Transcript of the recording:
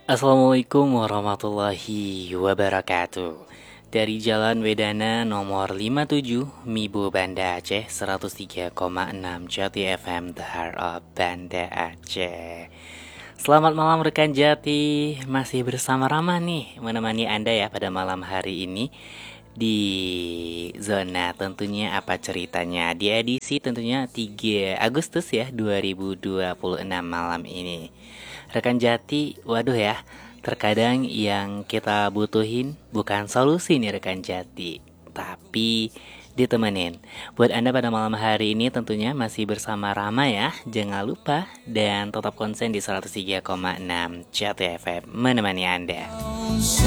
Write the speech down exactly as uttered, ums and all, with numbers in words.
Assalamualaikum warahmatullahi wabarakatuh. Dari Jalan Wedana nomor lima puluh tujuh, Mibo Banda Aceh, seratus tiga koma enam Jati F M, The Heart of Banda Aceh. Selamat malam rekan Jati, masih bersama Rama nih, menemani Anda ya pada malam hari ini di zona tentunya apa ceritanya di edisi tentunya tiga Agustus ya dua ribu dua puluh enam malam ini. Rekan Jati, waduh ya, terkadang yang kita butuhin bukan solusi nih rekan Jati, tapi ditemenin. Buat Anda pada malam hari ini tentunya masih bersama Rama ya. Jangan lupa dan tetap konsen di seratus tiga koma enam Jati F M menemani Anda.